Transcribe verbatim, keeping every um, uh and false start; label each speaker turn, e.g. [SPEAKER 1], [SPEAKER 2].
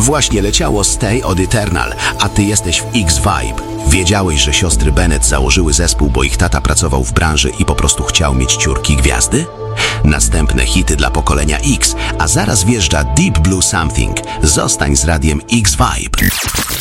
[SPEAKER 1] Właśnie leciało Stay od Eternal, a ty jesteś w X-Vibe. Wiedziałeś, że siostry Bennett założyły zespół, bo ich tata pracował w branży i po prostu chciał mieć ciurki gwiazdy? Następne hity dla pokolenia X, a zaraz wjeżdża Deep Blue Something. Zostań z radiem X-Vibe.